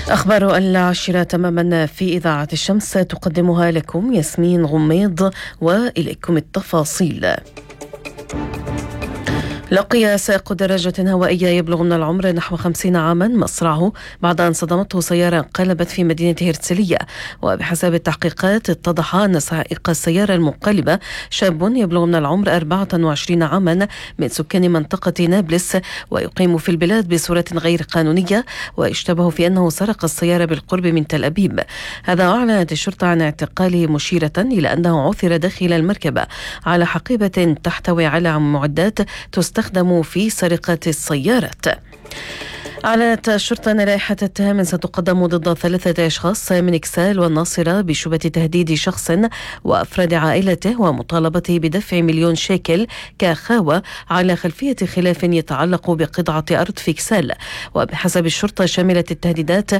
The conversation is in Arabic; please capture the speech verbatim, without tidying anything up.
أخبار العاشرة تماما في إذاعة الشمس تقدمها لكم ياسمين غميض، وإليكم التفاصيل. لقي سائق دراجة هوائية يبلغ من العمر نحو خمسين عاما مصرعه بعد أن صدمته سيارة انقلبت في مدينة هرتسلية. وبحسب التحقيقات اتضح أن سائق السيارة المنقلبة شاب يبلغ من العمر أربعة وعشرين عاما من سكان منطقة نابلس، ويقيم في البلاد بصورة غير قانونية، ويشتبه في أنه سرق السيارة بالقرب من تل أبيب. هذا أعلنت الشرطة عن اعتقاله، مشيرة إلى أنه عثر داخل المركبة على حقيبة تحتوي على معدات تستخدم تستخدم في سرقة السيارات. أعلنت الشرطة أن لائحة اتهام ستقدم ضد ثلاثة أشخاص من إكسال والناصرة بشبهة تهديد شخص وأفراد عائلته ومطالبته بدفع مليون شيكل كخاوة على خلفية خلاف يتعلق بقطعة أرض في إكسال. وبحسب الشرطة شملت التهديدات